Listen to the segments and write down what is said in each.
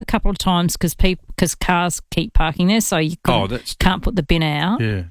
couple of times because cars keep parking there, so you can't put the bin out. Yeah.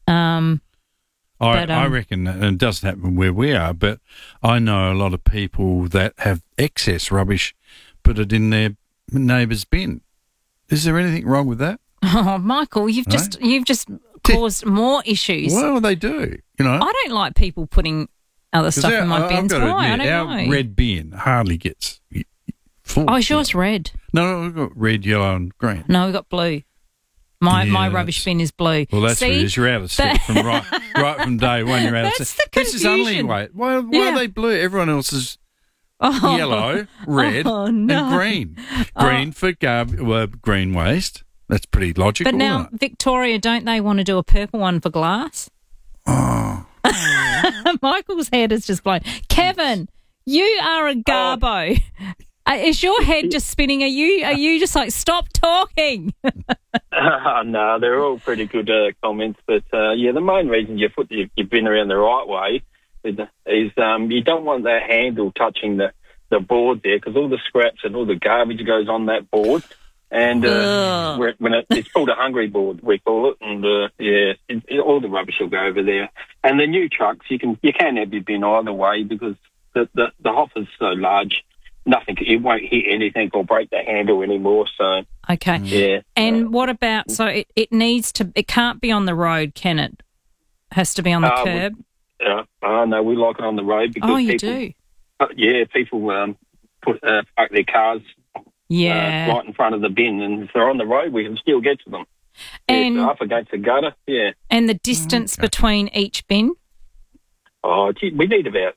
I reckon that, and it doesn't happen where we are, but I know a lot of people that have excess rubbish, put it in their neighbour's bin. Is there anything wrong with that? Oh, Michael, you've just caused more issues. Well, they do. You know, I don't like people putting other stuff in my bins. I've got to Why? admit, I don't know. Our red bin hardly gets full. Oh, is yours red? No, we've got red, yellow, and green. No, we've got blue. My rubbish bin is blue. Well, that's what it is. You're out of step from right from day one. You're out of step. That's the This is only confusion. why are they blue? Everyone else is yellow, red, and green. Green for green waste. That's pretty logical. But now, isn't it? Victoria, don't they want to do a purple one for glass? Oh. Michael's head is just blown. Kevin, you are a garbo. Is your head just spinning? Are you just like, stop talking? No, they're all pretty good comments. But, the main reason you put your bin around the right way is you don't want that handle touching the board there, because all the scraps and all the garbage goes on that board. And when it's called a hungry board, we call it, and all the rubbish will go over there. And the new trucks, you can have your bin either way, because the hopper's so large, it won't hit anything or break the handle anymore. So okay, yeah. And what about, so it needs to? It can't be on the road, can it? Has to be on the curb. No, we like it on the road because you people, do. People park their cars. Right in front of the bin, and if they're on the road, we can still get to them. And up against the gutter, And the distance between each bin? Oh, we need about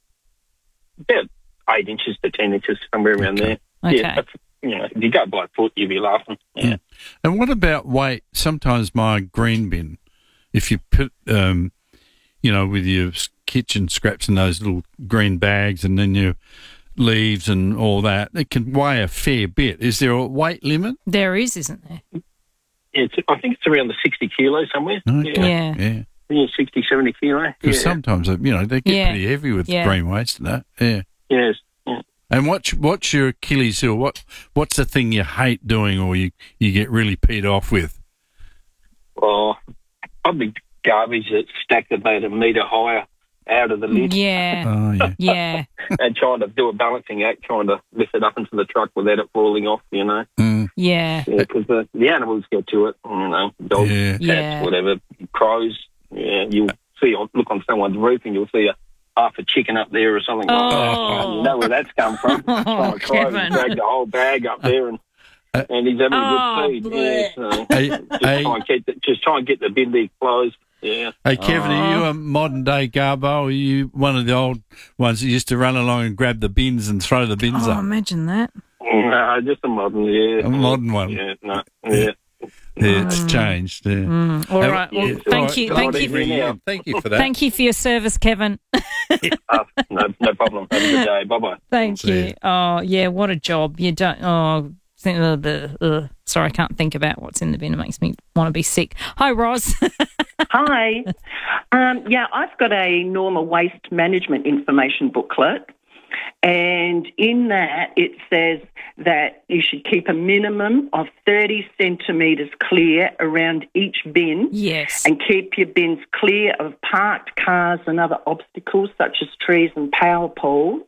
8 inches to 10 inches, somewhere around there. Okay. Yeah, if you go by foot, you'd be laughing. Yeah. And what about weight? Sometimes my green bin, if you put, with your kitchen scraps in those little green bags, and then your leaves and all that, it can weigh a fair bit. Is there a weight limit? There is, isn't there? I think it's around the 60 kilos somewhere. Okay. Yeah, 60, 70 kilo. Because sometimes, they get pretty heavy with green waste and that. Yeah. Yes. Yeah. And what's your Achilles heel? What's the thing you hate doing, or you get really peed off with? Oh, probably garbage that's stacked about a metre higher out of the lid. Yeah. Oh, yeah. Yeah. And trying to do a balancing act, trying to lift it up into the truck without it falling off, Mm. Yeah. Yeah, because the animals get to it, dogs, cats, whatever, crows. Yeah, you'll look on someone's roof and you'll see half a chicken up there or something like that. And you know where that's come from. Trying to crow and drag the whole bag up there, and he's having a good feed. Yeah, so just try and get the bin lid closed. Yeah. Hey, Kevin, are you a modern-day garbo? Are you one of the old ones that used to run along and grab the bins and throw the bins up? Imagine that. No, just a modern, A modern one. Yeah, no, Yeah, it's changed. Yeah. All right. Well, thank you. Thank you for that. Thank you for your service, Kevin. No problem. Have a good day. Bye-bye. Thank you. Oh, yeah, what a job. You don't... sorry, I can't think about what's in the bin. It makes me want to be sick. Hi, Roz. Hi. I've got a Norma waste management information booklet, and in that it says that you should keep a minimum of 30 centimetres clear around each bin. Yes. And keep your bins clear of parked cars and other obstacles such as trees and power poles.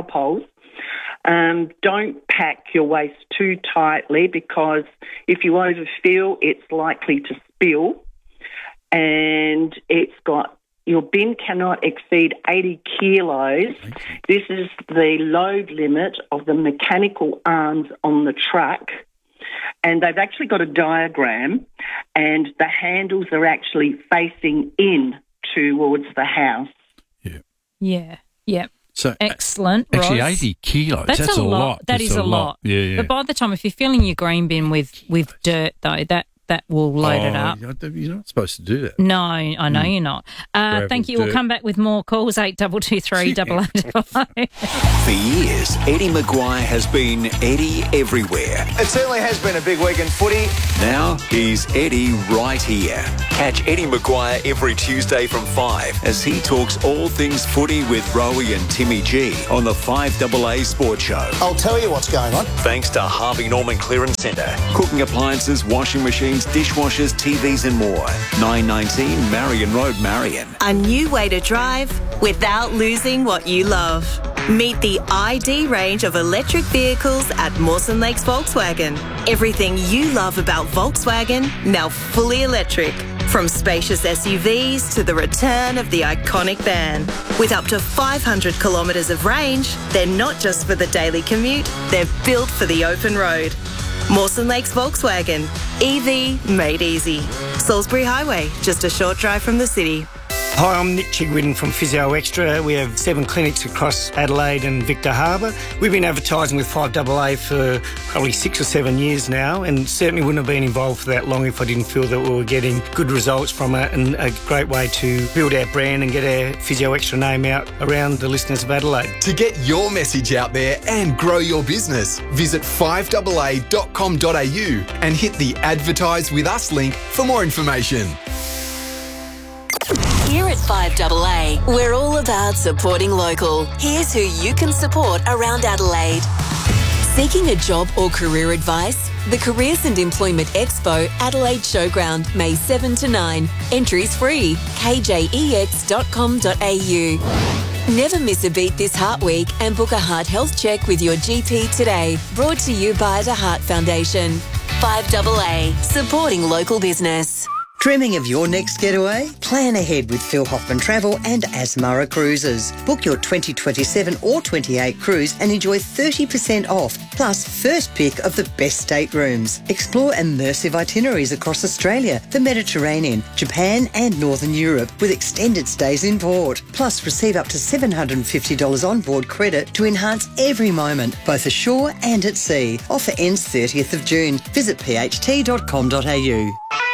Don't pack your waste too tightly, because if you overfill, it's likely to spill. And your bin cannot exceed 80 kilos. This is the load limit of the mechanical arms on the truck. And they've actually got a diagram, and the handles are actually facing in towards the house. Yeah. Yep. So excellent, actually, Roz. 80 kilos. That's a lot. That is a lot. Yeah. But by the time, if you're filling your green bin with dirt, though, that will load it up. You're not supposed to do that. No, I know you're not. Thank you. We'll come back with more calls, 8223 885. For years, Eddie Maguire has been Eddie everywhere. It certainly has been a big week in footy. Now he's Eddie right here. Catch Eddie Maguire every Tuesday from 5 as he talks all things footy with Rowie and Timmy G on the 5AA Sports Show. I'll tell you what's going on. Thanks to Harvey Norman Clearance Centre. Cooking appliances, washing machines, dishwashers, TVs and more. 919 Marion Road, Marion. A new way to drive without losing what you love. Meet the ID range of electric vehicles at Mawson Lakes Volkswagen. Everything you love about Volkswagen, now fully electric. From spacious SUVs to the return of the iconic van. With up to 500 kilometres of range, they're not just for the daily commute, they're built for the open road. Mawson Lakes Volkswagen. EV made easy. Salisbury Highway, just a short drive from the city. Hi, I'm Nick Chigwin from Physio Extra. We have 7 clinics across Adelaide and Victor Harbour. We've been advertising with 5AA for probably 6 or 7 years now, and certainly wouldn't have been involved for that long if I didn't feel that we were getting good results from it, and a great way to build our brand and get our Physio Extra name out around the listeners of Adelaide. To get your message out there and grow your business, visit 5AA.com.au and hit the Advertise With Us link for more information. Here at 5AA, we're all about supporting local. Here's who you can support around Adelaide. Seeking a job or career advice? The Careers and Employment Expo, Adelaide Showground, May 7 to 9. Entries free. kjex.com.au. Never miss a beat this Heart Week and book a heart health check with your GP today. Brought to you by the Heart Foundation. 5AA, supporting local business. Dreaming of your next getaway? Plan ahead with Phil Hoffman Travel and Asmara Cruises. Book your 2027 or 28 cruise and enjoy 30% off, plus first pick of the best staterooms. Explore immersive itineraries across Australia, the Mediterranean, Japan and Northern Europe with extended stays in port. Plus receive up to $750 onboard credit to enhance every moment, both ashore and at sea. Offer ends 30th of June. Visit pht.com.au.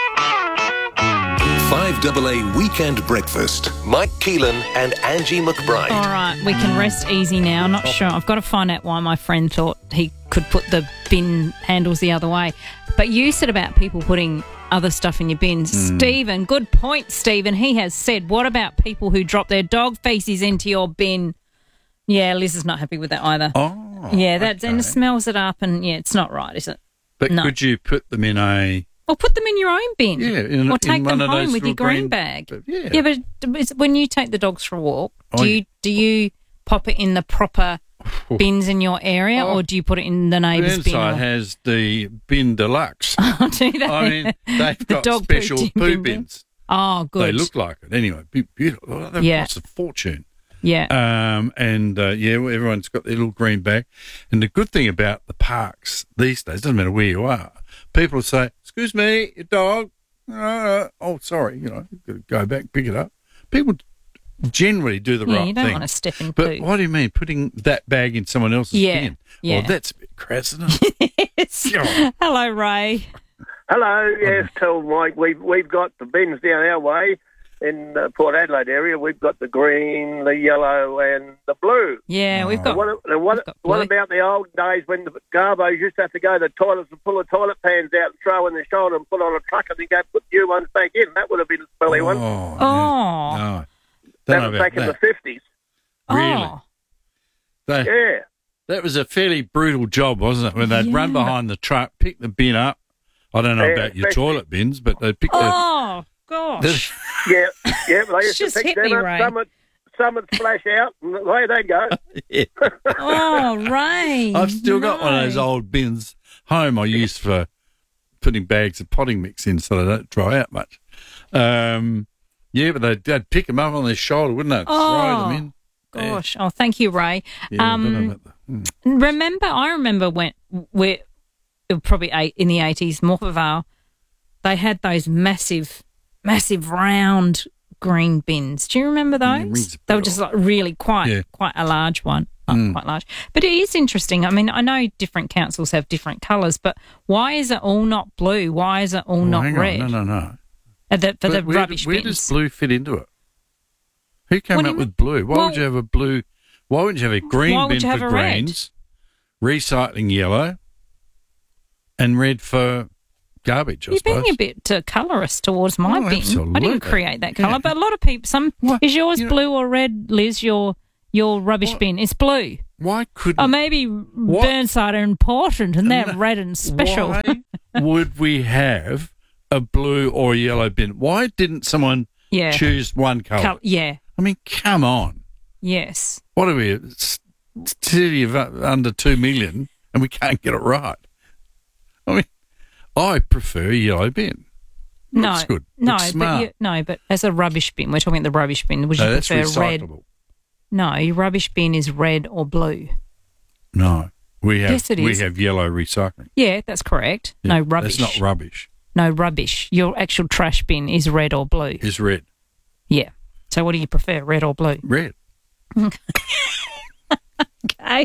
5AA Weekend Breakfast. Mike Keelan and Angie McBride. All right, we can rest easy now. Not sure. I've got to find out why my friend thought he could put the bin handles the other way. But you said about people putting other stuff in your bins. Stephen, good point, Stephen. He has said, what about people who drop their dog feces into your bin? Yeah, Liz is not happy with that either. Oh, yeah, that okay. and it smells it up, and yeah, it's not right, is it? But No. could you put them in a... Or put them in your own bin. Yeah, or take in them one of home those with your little green bag. Yeah. but when you take the dogs for a walk, Oh, do you pop it in the proper bins in your area, or do you put it in the neighbour's bin? Inside has the bin deluxe. Oh, do they? I mean, they've got dog special poo poo bin. bins. Oh, good. They look like it. Anyway, beautiful. Oh, that Yeah. costs a fortune. Yeah. Everyone's got their little green bag. And the good thing about the parks these days, doesn't matter where you are, people say, excuse me, your dog. Oh, sorry, you've got to go back, pick it up. People generally do the right thing. You don't want to step in But poo. what do you mean, putting that bag in someone else's bin? Yeah. Oh, that's a bit crass, isn't it? Yes. Hello, Ray. Hello, yes, tell Mike, we've got the bins down our way in Port Adelaide area. We've got the green, the yellow and the blue. Yeah, we've got... What about the old days when the garbos used to have to go to the toilets and pull the toilet pans out and throw in the shoulder and put on a truck and then go put new ones back in? That would have been a smelly one. Oh. Oh. No. That was back in the 50s. Really? Oh. Yeah. That was a fairly brutal job, wasn't it? When they'd run behind the truck, pick the bin up. I don't know about your toilet bins, but they'd pick Oh, gosh. Yeah, they used Just to pick hit them me, up. Ray. Some would splash out, and away they'd go. Oh, Ray. I've still got one of those old bins home I use for putting bags of potting mix in so they don't dry out much. But they'd pick them up on their shoulder, wouldn't they? Throw them in. Gosh. Oh, thank you, Ray. Yeah, I don't know about I remember when we're probably in the 80s, Morphevale, they had those massive round green bins. Do you remember those? rings a They were bell. just like really quite a large one. quite large. But it is interesting. I mean, I know different councils have different colours, but why is it all not blue? Why is it all not hang red? on. No. For the rubbish where bins. does blue fit into it? Who came up with blue? Why would you have a blue? Why wouldn't you have a green bin for greens, recycling yellow, and red for garbage? You're being a bit colourist towards my bin. Absolutely. I didn't create that colour, but a lot of people. Is yours blue or red, Liz? Your rubbish bin is blue. Why couldn't? Or maybe Burnside are important and they're red and special. Why would we have a blue or a yellow bin? Why didn't someone choose one colour? Yeah. I mean, come on. Yes. What are we? City of under 2 million, and we can't get it right. I mean, I prefer a yellow bin. Looks good. Looks smart. But as a rubbish bin, we're talking about the rubbish bin. Would you prefer that's red? recyclable. No, your rubbish bin is red or blue. No, we have. Yes, it is. We have yellow recycling. Yeah, that's correct. Yeah, no rubbish. That's not rubbish. No rubbish. Your actual trash bin is red or blue. Is red. Yeah. So what do you prefer, red or blue? Red. Okay.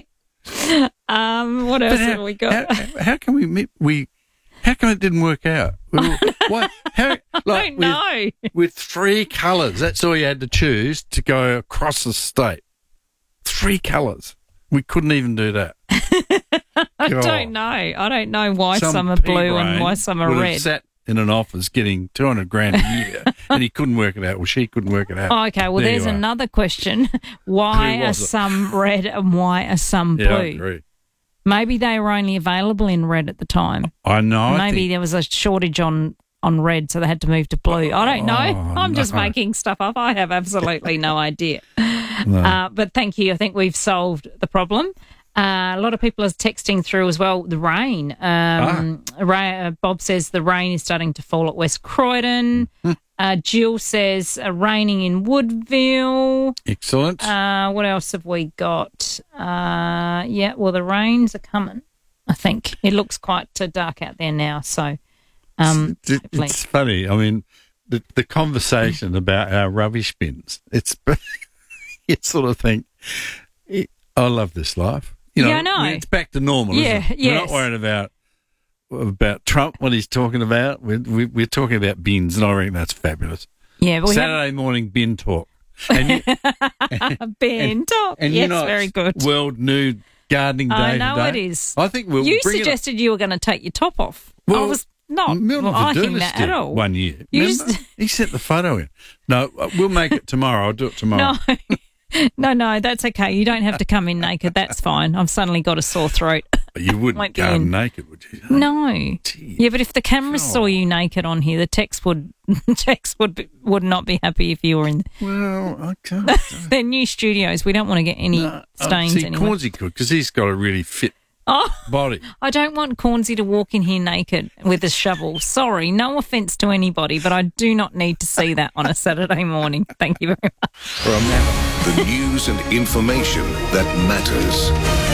What else have we got? How can we? How come it didn't work out? What? I don't know. With 3 colours, that's all you had to choose to go across the state. 3 colours. We couldn't even do that. I don't know. I don't know why some are blue and why some are red. Sat in an office getting $200,000 a year, and he couldn't work it out. Well, she couldn't work it out. Oh, okay, well, there's another question. Why are some red and why are some blue? Yeah, I agree. Maybe they were only available in red at the time. I know. Maybe there was a shortage on red, so they had to move to blue. I don't know. I'm just making stuff up. I have absolutely no idea. No. But thank you. I think we've solved the problem. A lot of people are texting through as well. The rain. Bob says the rain is starting to fall at West Croydon. Jill says raining in Woodville. Excellent. What else have we got? The rains are coming. I think it looks quite dark out there now. So it's funny. I mean, the conversation about our rubbish bins. You sort of think, I love this life. You know, I know. It's back to normal, isn't it? We're not worried about Trump, what he's talking about. We're talking about bins, and I reckon that's fabulous. Yeah, but Saturday morning bin talk. And bin talk. And yes, very good. World Nude Gardening Day I know today. it is. I think we'll You bring suggested you were going to take your top off. Well, I was not liking that at all. 1 year. He sent the photo in. No, we'll make it tomorrow. I'll do it tomorrow. No, that's okay. You don't have to come in naked. That's fine. I've suddenly got a sore throat. You wouldn't go naked, would you? No. Gee. Yeah, but if the cameras saw you naked on here, the text would not be happy if you were in. Well, okay. They're new studios. We don't want to get any stains anyway. Cornsey could, because he's got a really fit body. I don't want Cornsey to walk in here naked with a shovel. Sorry, no offence to anybody, but I do not need to see that on a Saturday morning. Thank you very much. The news and information that matters.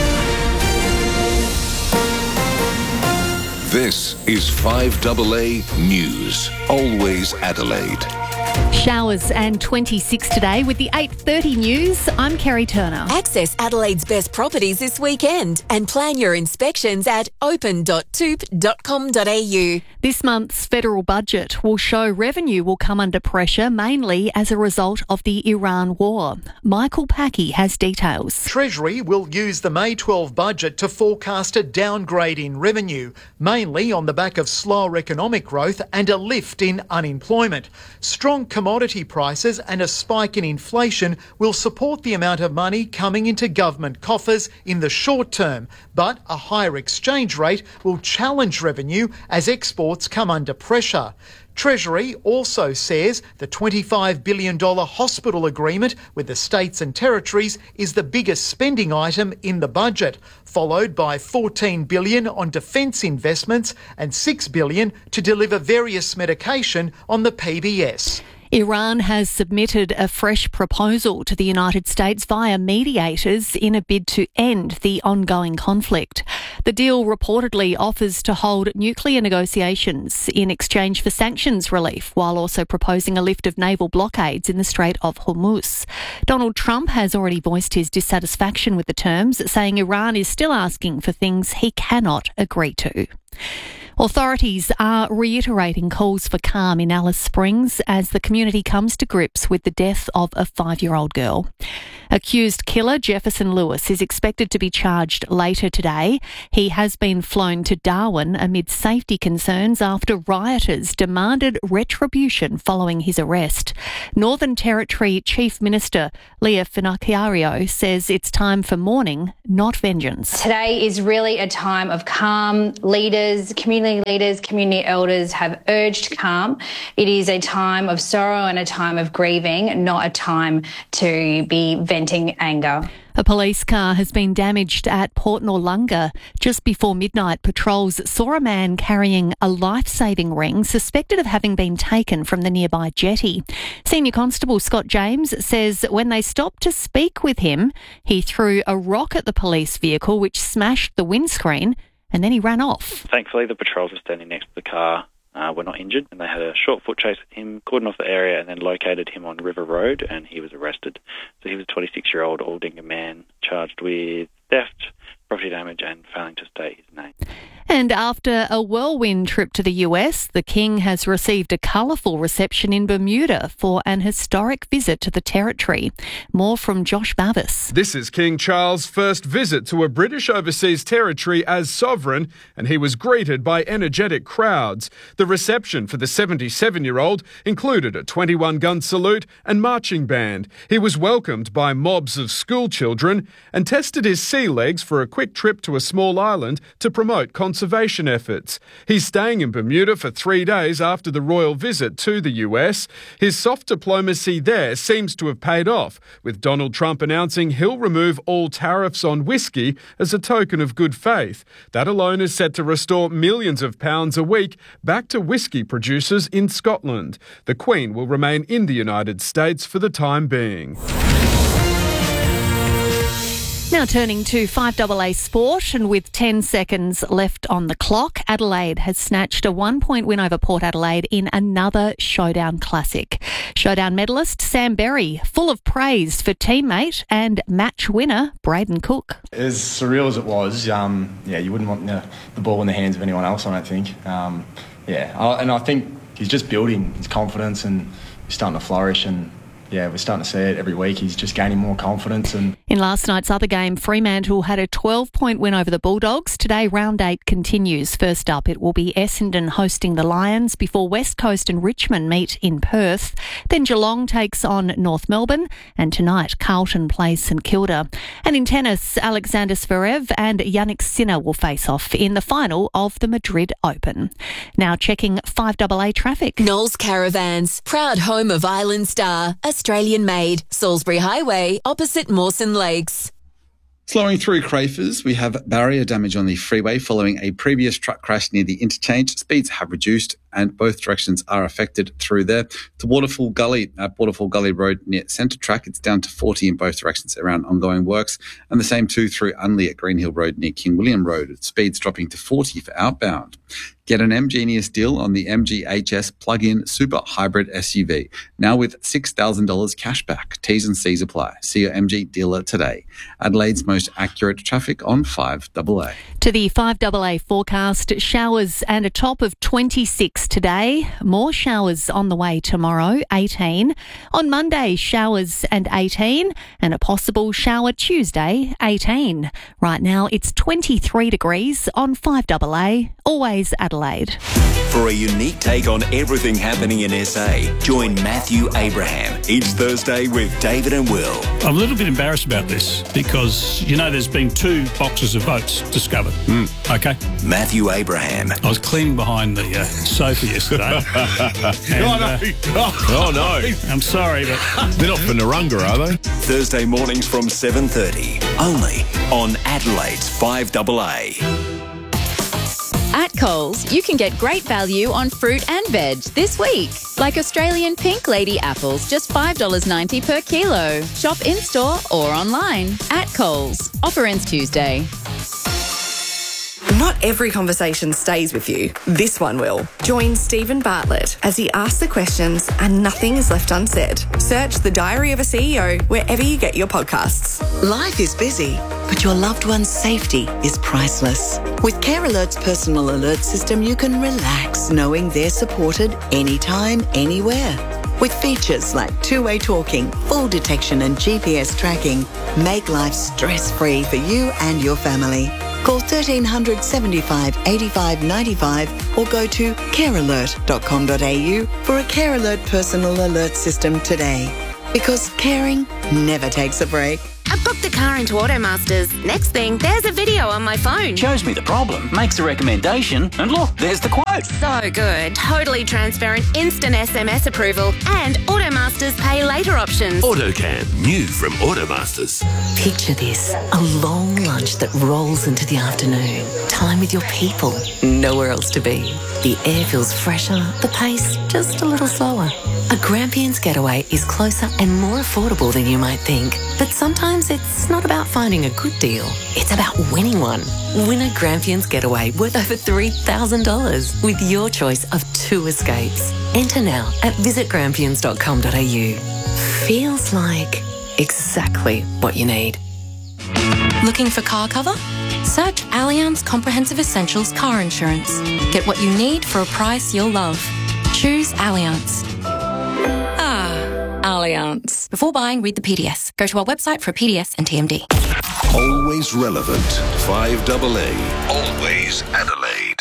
This is 5AA News. Always Adelaide. Showers and 26 today with the 8:30 news. I'm Kerry Turner. Access Adelaide's best properties this weekend and plan your inspections at open.toop.com.au. This month's federal budget will show revenue will come under pressure mainly as a result of the Iran war. Michael Packey has details. Treasury will use the May 12 budget to forecast a downgrade in revenue, mainly on the back of slower economic growth and a lift in unemployment. Strong commodity prices and a spike in inflation will support the amount of money coming into government coffers in the short term, but a higher exchange rate will challenge revenue as exports come under pressure. Treasury also says the $25 billion hospital agreement with the states and territories is the biggest spending item in the budget, followed by $14 billion on defence investments and $6 billion to deliver various medication on the PBS. Iran has submitted a fresh proposal to the United States via mediators in a bid to end the ongoing conflict. The deal reportedly offers to hold nuclear negotiations in exchange for sanctions relief, while also proposing a lift of naval blockades in the Strait of Hormuz. Donald Trump has already voiced his dissatisfaction with the terms, saying Iran is still asking for things he cannot agree to. Authorities are reiterating calls for calm in Alice Springs as the community comes to grips with the death of a 5-year-old girl. Accused killer Jefferson Lewis is expected to be charged later today. He has been flown to Darwin amid safety concerns after rioters demanded retribution following his arrest. Northern Territory Chief Minister Leah Finocchiario says it's time for mourning, not vengeance. Today is really a time of calm. Leaders, community elders have urged calm. It is a time of sorrow and a time of grieving, not a time to be venting anger. A police car has been damaged at Port Noarlunga. Just before midnight, patrols saw a man carrying a life-saving ring suspected of having been taken from the nearby jetty. Senior Constable Scott James says when they stopped to speak with him, he threw a rock at the police vehicle which smashed the windscreen, and then he ran off. Thankfully, the patrols were standing next to the car. Were not injured, and they had a short foot chase with him, cordoned off the area, and then located him on River Road, and he was arrested. So he was a 26-year-old Aldinga man charged with theft, property damage, and failing to state his name. And after a whirlwind trip to the US, the King has received a colourful reception in Bermuda for an historic visit to the territory. More from Josh Bavis. This is King Charles' first visit to a British overseas territory as sovereign, and he was greeted by energetic crowds. The reception for the 77-year-old included a 21-gun salute and marching band. He was welcomed by mobs of school children and tested his sea legs for a quick trip to a small island to promote conservation efforts. He's staying in Bermuda for 3 days after the royal visit to the US. His soft diplomacy there seems to have paid off, with Donald Trump announcing he'll remove all tariffs on whiskey as a token of good faith. That alone is set to restore millions of pounds a week back to whiskey producers in Scotland. The Queen will remain in the United States for the time being. Now turning to 5AA Sport, and with 10 seconds left on the clock, Adelaide has snatched a 1-point win over Port Adelaide in another Showdown Classic. Showdown medalist Sam Berry, full of praise for teammate and match winner Braden Cook. As surreal as it was, you wouldn't want the ball in the hands of anyone else, I don't think. And I think he's just building his confidence and he's starting to flourish, and we're starting to see it every week. He's just gaining more confidence. And in last night's other game, Fremantle had a 12-point win over the Bulldogs. Today, round 8 continues. First up, it will be Essendon hosting the Lions before West Coast and Richmond meet in Perth. Then Geelong takes on North Melbourne, and tonight Carlton plays St Kilda. And in tennis, Alexander Zverev and Yannick Sinner will face off in the final of the Madrid Open. Now checking 5AA traffic. Knowles Caravans, proud home of Island Star, Australian made, Salisbury Highway, opposite Mawson Lakes. Slowing through Crafers, we have barrier damage on the freeway following a previous truck crash near the interchange. Speeds have reduced and both directions are affected through there. To Waterfall Gully at Waterfall Gully Road near Centre Track, it's down to 40 in both directions around ongoing works. And the same too through Unley at Green Hill Road near King William Road. Speeds dropping to 40 for outbound. Get an MGenius deal on the MG HS plug-in super hybrid SUV. Now with $6,000 cash back. T's and C's apply. See your MG dealer today. Adelaide's most accurate traffic on 5AA. To the 5AA forecast, showers and a top of 26 today. More showers on the way tomorrow, 18. On Monday, showers and 18. And a possible shower Tuesday, 18. Right now, it's 23 degrees on 5AA. Always Adelaide. For a unique take on everything happening in SA, join Matthew Abraham each Thursday with David and Will. I'm a little bit embarrassed about this because, there's been 2 boxes of votes discovered. Okay? Matthew Abraham. I was cleaning behind the sofa yesterday. Oh, no. I'm sorry, but... They're not for Narunga, are they? Thursday mornings from 7:30, only on Adelaide's 5AA. At Coles, you can get great value on fruit and veg this week. Like Australian pink lady apples, just $5.90 per kilo. Shop in-store or online. At Coles. Offer ends Tuesday. Not every conversation stays with you. This one will. Join Stephen Bartlett as he asks the questions and nothing is left unsaid. Search The Diary of a CEO wherever you get your podcasts. Life is busy, but your loved one's safety is priceless. With Care Alert's personal alert system, you can relax knowing they're supported anytime, anywhere. With features like two-way talking, fall detection and GPS tracking, make life stress-free for you and your family. Call 1300 75 85 95 or go to carealert.com.au for a Care Alert personal alert system today. Because caring never takes a break. I booked the car into Automasters. Next thing, there's a video on my phone. Shows me the problem, makes a recommendation, and look, there's the quote. So good. Totally transparent, instant SMS approval, and Automasters pay later options. AutoCam, new from Automasters. Picture this, a long lunch that rolls into the afternoon. Time with your people, nowhere else to be. The air feels fresher, the pace just a little slower. A Grampians getaway is closer and more affordable than you might think. But sometimes it's not about finding a good deal. It's about winning one. Win a Grampians getaway worth over $3,000 with your choice of 2 escapes. Enter now at visitgrampians.com.au. Feels like exactly what you need. Looking for car cover? Search Allianz Comprehensive Essentials Car Insurance. Get what you need for a price you'll love. Choose Allianz. Allianz. Before buying, read the PDS. Go to our website for a PDS and TMD. Always relevant. 5AA. Always Adelaide.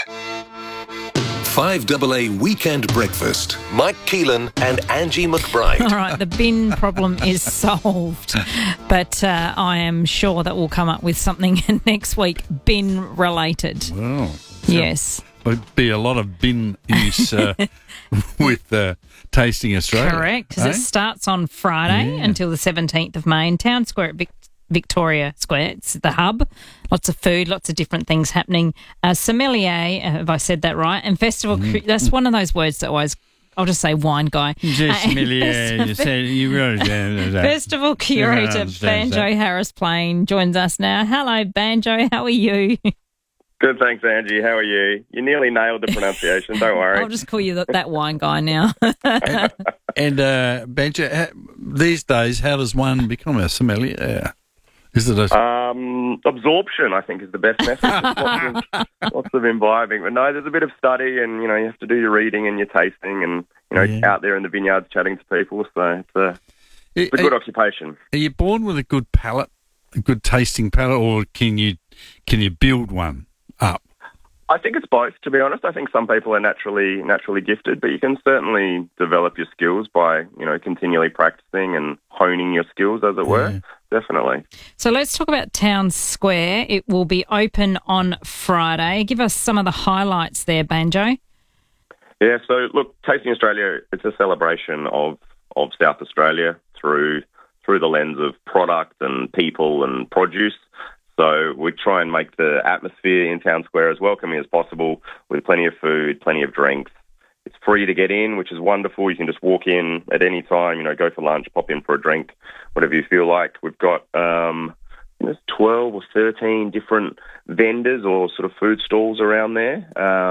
5AA Weekend Breakfast. Mike Keelan and Angie McBride. All right, the bin problem is solved, but I am sure that we'll come up with something next week bin related. Wow. Yes. There'd be a lot of bin use with Tasting Australia. Correct, because it starts on Friday until the 17th of May in Town Square at Victoria Square. It's the hub. Lots of food, lots of different things happening. Sommelier, have I said that right? And festival, that's one of those words that always, I'll just say wine guy. Sommelier, you wrote it down. Festival curator Banjo Harris Plain joins us now. Hello, Banjo, how are you? Good, thanks, Angie. How are you? You nearly nailed the pronunciation, don't worry. I'll just call you that wine guy now. And Banjo, these days, how does one become a sommelier? Is it absorption, I think, is the best method. Lots of imbibing. But no, there's a bit of study and, you have to do your reading and your tasting and, out there in the vineyards chatting to people. So it's a good occupation. Are you born with a good palate, a good tasting palate, or can you build one up? I think it's both, to be honest. I think some people are naturally gifted, but you can certainly develop your skills by, continually practicing and honing your skills, as it were. Definitely. So let's talk about Town Square. It will be open on Friday. Give us some of the highlights there, Banjo. Yeah, so look, Tasting Australia, it's a celebration of South Australia through the lens of product and people and produce. So we try and make the atmosphere in Town Square as welcoming as possible with plenty of food, plenty of drinks. It's free to get in, which is wonderful. You can just walk in at any time, go for lunch, pop in for a drink, whatever you feel like. We've got 12 or 13 different vendors or sort of food stalls around there,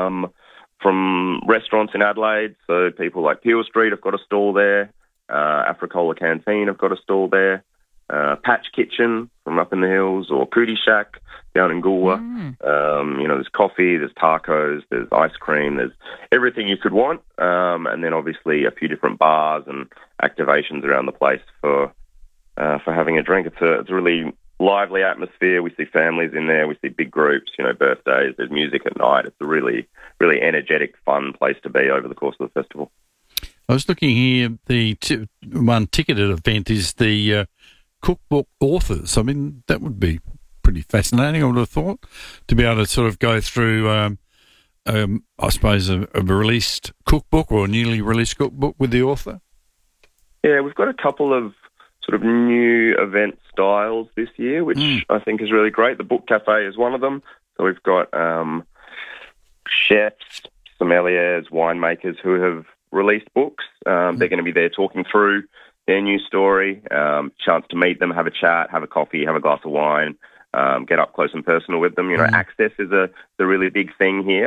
from restaurants in Adelaide. So people like Peel Street have got a stall there. Africola Canteen have got a stall there. Patch Kitchen from up in the hills, or Cootie Shack down in Goolwa. There's coffee, there's tacos, there's ice cream, there's everything you could want. And then obviously a few different bars and activations around the place for having a drink. It's a really lively atmosphere. We see families in there, we see big groups, birthdays, there's music at night. It's a really, really energetic, fun place to be over the course of the festival. I was looking here, the one ticketed event is the cookbook authors. I mean, that would be pretty fascinating, I would have thought, to be able to sort of go through, I suppose, a released cookbook or a newly released cookbook with the author. Yeah, we've got a couple of sort of new event styles this year, which I think is really great. The Book Cafe is one of them. So we've got chefs, sommeliers, winemakers who have released books. They're going to be there talking through their new story, chance to meet them, have a chat, have a coffee, have a glass of wine, get up close and personal with them. Access is a really big thing here,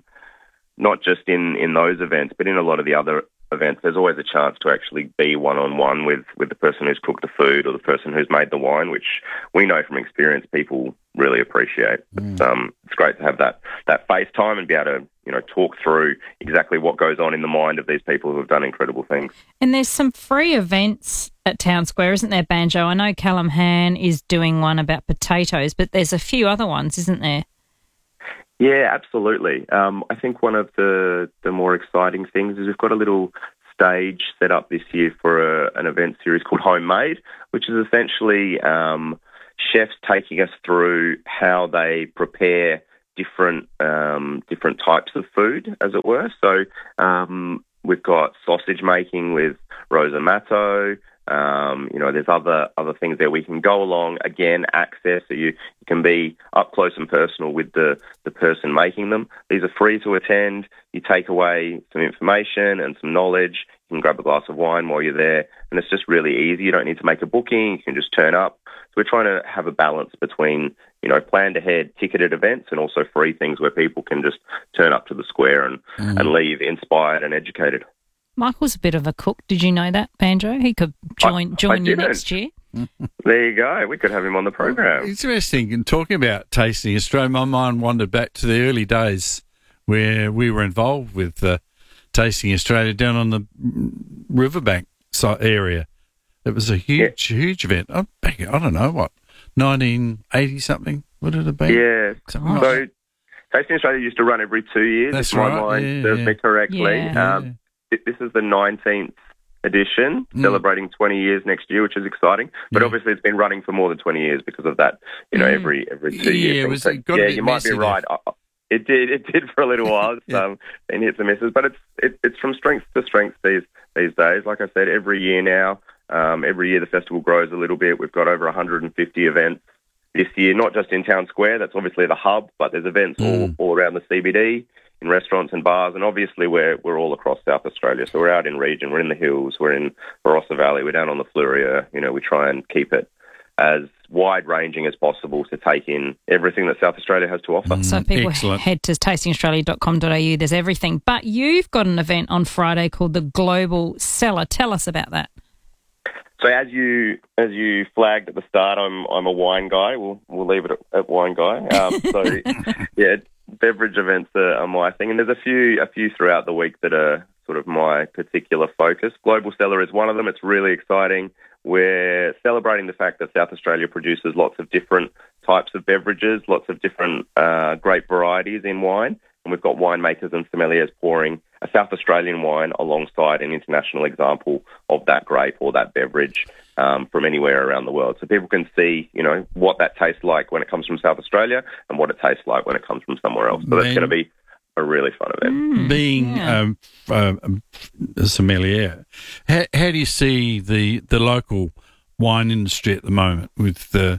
not just in those events, but in a lot of the other events. There's always a chance to actually be one-on-one with the person who's cooked the food or the person who's made the wine, which we know from experience people really appreciate. It's great to have that face time and be able to talk through exactly what goes on in the mind of these people who have done incredible things. And there's some free events at Town Square, isn't there, Banjo? I know Callum Han is doing one about potatoes, but there's a few other ones, isn't there? Yeah, absolutely. I think one of the more exciting things is we've got a little stage set up this year for an event series called Homemade, which is essentially chefs taking us through how they prepare different types of food, as it were. So we've got sausage making with Rosa Matto. There's other things there we can go along. Again, access, so you can be up close and personal with the person making them. These are free to attend. You take away some information and some knowledge. You can grab a glass of wine while you're there, and it's just really easy. You don't need to make a booking. You can just turn up. So we're trying to have a balance between, planned ahead ticketed events and also free things where people can just turn up to the square and leave inspired and educated. Michael's a bit of a cook. Did you know that, Banjo? He could join you next year. There you go. We could have him on the program. Interesting. And talking about Tasting Australia, my mind wandered back to the early days where we were involved with Tasting Australia down on the riverbank area. It was a huge event. I don't know, what, 1980 something? Would it have been? Yeah. So Tasting Australia used to run every 2 years, if my mind serves me correctly. Yeah. This is the 19th edition, celebrating 20 years next year, which is exciting. But obviously, it's been running for more than 20 years because of that. Every 2 years. You might be right. It did for a little while. And hits and misses, but it's from strength to strength these days. Like I said, every year now. Every year the festival grows a little bit. We've got over 150 events this year, not just in Town Square. That's obviously the hub, but there's events all around the CBD, in restaurants and bars, and obviously we're all across South Australia. So we're out in region, we're in the hills, we're in Barossa Valley, we're down on the Fluria. We try and keep it as wide-ranging as possible to take in everything that South Australia has to offer. So people head to tastingaustralia.com.au. There's everything. But you've got an event on Friday called the Global Cellar. Tell us about that. So as you flagged at the start, I'm a wine guy. We'll leave it at wine guy. Beverage events are my thing, and there's a few throughout the week that are sort of my particular focus. Global Cellar is one of them. It's really exciting. We're celebrating the fact that South Australia produces lots of different types of beverages, lots of different grape varieties in wine, and we've got winemakers and sommeliers pouring a South Australian wine alongside an international example of that grape or that beverage from anywhere around the world. So people can see, what that tastes like when it comes from South Australia and what it tastes like when it comes from somewhere else. So that's going to be a really fun event. Being a sommelier, how do you see the local wine industry at the moment with the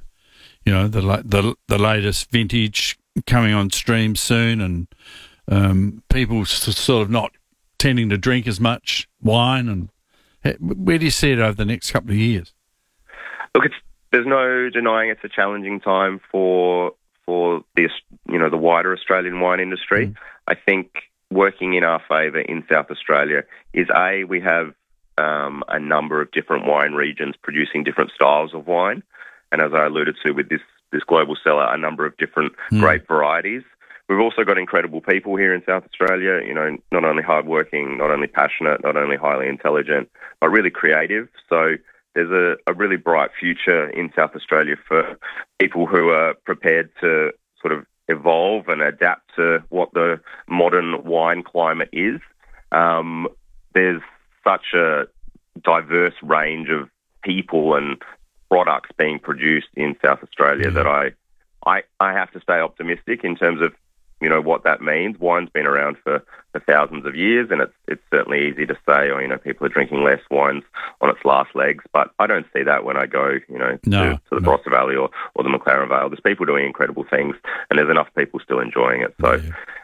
latest vintage coming on stream soon and people sort of not tending to drink as much wine, and where do you see it over the next couple of years? Look, there's no denying it's a challenging time for the wider Australian wine industry. I think working in our favour in South Australia is we have a number of different wine regions producing different styles of wine, and as I alluded to with this Global Cellar, a number of different grape varieties. We've also got incredible people here in South Australia, not only hardworking, not only passionate, not only highly intelligent, but really creative. So there's a really bright future in South Australia for people who are prepared to sort of evolve and adapt to what the modern wine climate is. There's such a diverse range of people and products being produced in South Australia that I have to stay optimistic in terms of what that means. Wine's been around for thousands of years, and it's certainly easy to say, people are drinking less, wine's on its last legs, but I don't see that when I go, to the Barossa Valley or the McLaren Vale. There's people doing incredible things, and there's enough people still enjoying it. So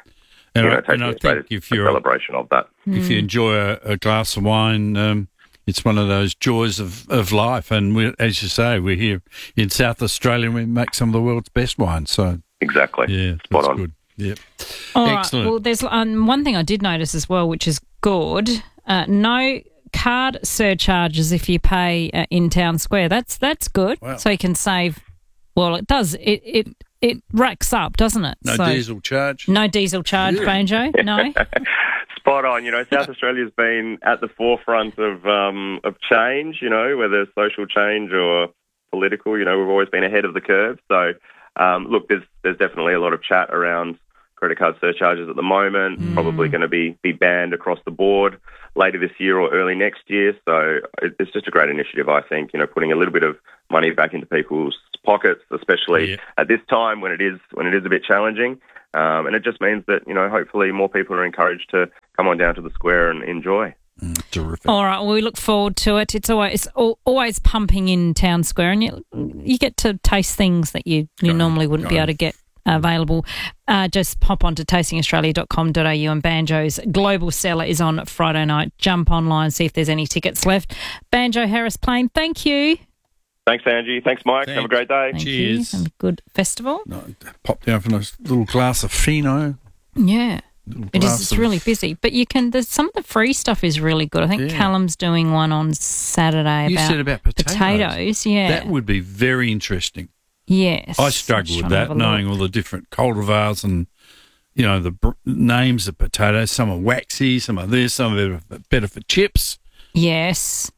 And you know, I Tasting Australia is a celebration of that. If you enjoy a glass of wine, it's one of those joys of life. And as you say, we're here in South Australia and we make some of the world's best wine. So exactly, yeah, spot that's on. Good. Yep. All right. Excellent. Well, there's one thing I did notice as well, which is good. No card surcharges if you pay in Town Square. That's good. Wow. So you can save. Well, it does. It racks up, doesn't it? No diesel charge. No diesel charge, Banjo. No. Spot on. You know, South Australia's been at the forefront of change. You know, whether social change or political. You know, we've always been ahead of the curve. So, look, there's definitely a lot of chat around credit card surcharges at the moment. Probably going to be banned across the board later this year or early next year. So it's just a great initiative, I think. You know, putting a little bit of money back into people's pockets, especially at this time when it is a bit challenging. And it just means that, you know, hopefully more people are encouraged to come on down to the square and enjoy. Terrific. All right, well, we look forward to it. It's always pumping in Town Square, and you get to taste things that you normally wouldn't be able to get available. Just pop on to tastingaustralia.com.au, and Banjo's Global Cellar is on Friday night. Jump online, see if there's any tickets left. Banjo Harris Plain, thank you. Thanks, Angie. Thanks, Mike. Have a great day. Cheers. And a good festival. Pop down for a little glass of Fino. Yeah. It is. It's really busy, but some of the free stuff is really good. I think Callum's doing one on Saturday. You said about potatoes. Yeah, that would be very interesting. Yes, I struggle with that, knowing all the different cultivars and you know the names of potatoes. Some are waxy, some are this, some are better for chips. Yes,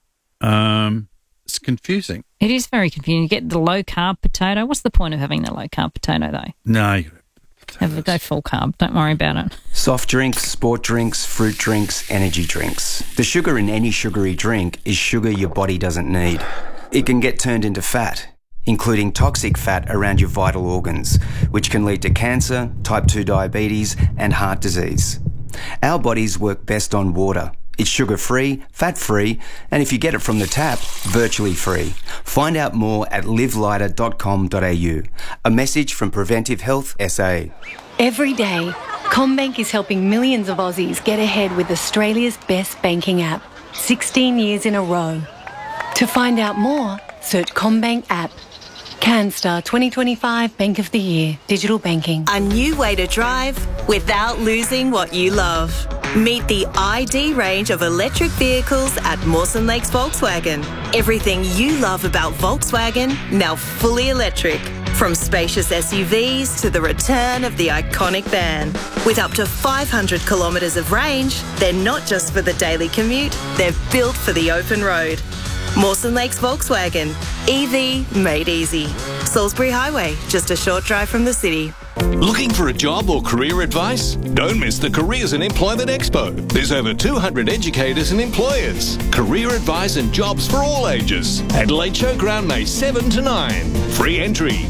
it's confusing. It is very confusing. You get the low carb potato. What's the point of having the low carb potato though? No. Go full carb. Don't worry about it. Soft drinks, sport drinks, fruit drinks, energy drinks. The sugar in any sugary drink is sugar your body doesn't need. It can get turned into fat, including toxic fat around your vital organs, which can lead to cancer, type 2 diabetes, and heart disease. Our bodies work best on water. It's sugar-free, fat-free, and if you get it from the tap, virtually free. Find out more at livelighter.com.au. A message from Preventive Health SA. Every day, CommBank is helping millions of Aussies get ahead with Australia's best banking app, 16 years in a row. To find out more, search CommBank app. CanStar 2025 Bank of the Year, digital banking. A new way to drive without losing what you love. Meet the ID range of electric vehicles at Mawson Lakes Volkswagen. Everything you love about Volkswagen, now fully electric. From spacious SUVs to the return of the iconic van. With up to 500 kilometres of range, they're not just for the daily commute, they're built for the open road. Mawson Lakes Volkswagen. EV made easy. Salisbury Highway, just a short drive from the city. Looking for a job or career advice? Don't miss the Careers and Employment Expo. There's over 200 educators and employers. Career advice and jobs for all ages. Adelaide Showground, May 7 to 9. Free entry.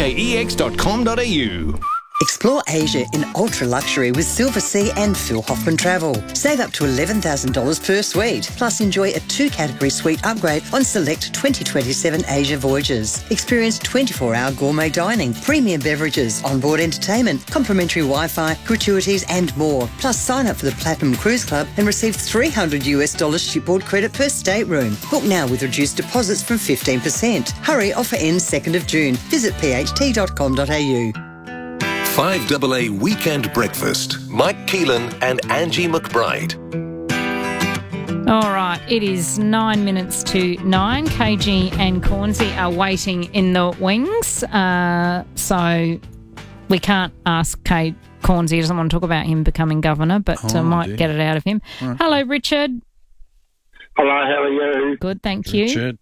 kjex.com.au. Explore Asia in ultra luxury with Silver Sea and Phil Hoffman Travel. Save up to $11,000 per suite. Plus enjoy a 2-category suite upgrade on select 2027 Asia voyages. Experience 24-hour gourmet dining, premium beverages, onboard entertainment, complimentary Wi-Fi, gratuities and more. Plus sign up for the Platinum Cruise Club and receive $300 shipboard credit per stateroom. Book now with reduced deposits from 15%. Hurry, offer ends 2nd of June. Visit pht.com.au. 5AA Weekend Breakfast. Mike Keelan and Angie McBride. All right, it is 9 minutes to 9. KG and Cornsey are waiting in the wings, so we can't ask Cornsey. He doesn't want to talk about him becoming governor, but might get it out of him. Right. Hello, Richard. Hello, how are you? Good, thank you. Richard.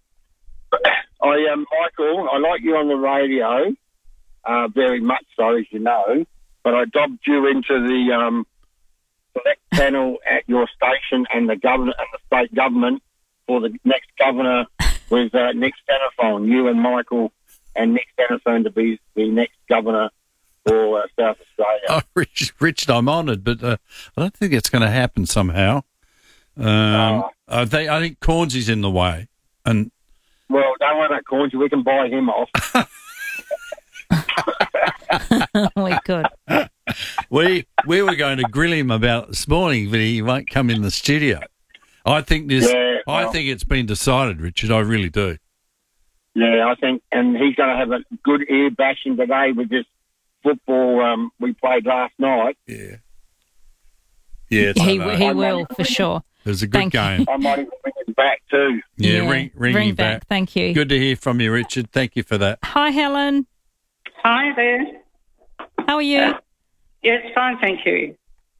I am Michael. I like you on the radio. Very much so, as you know, but I dobbed you into the select panel at your station and the government and the state government for the next governor with Nick Xenophon. You and Michael and Nick Xenophon to be the next governor for South Australia. Oh, Richard, I'm honoured, but I don't think it's going to happen somehow. I think Cornsey's in the way, and well, don't worry about Cornsey. We can buy him off. We could. We were going to grill him about it this morning, but he won't come in the studio. I think I think it's been decided, Richard. I really do. Yeah, I think, and he's going to have a good ear bashing today with this football we played last night. Yeah. Yeah, he will for sure. It was a good game. I might even bring him back too. Yeah, ring him back. Thank you. Good to hear from you, Richard. Thank you for that. Hi, Helen. Hi there. How are you? Yes, fine, thank you.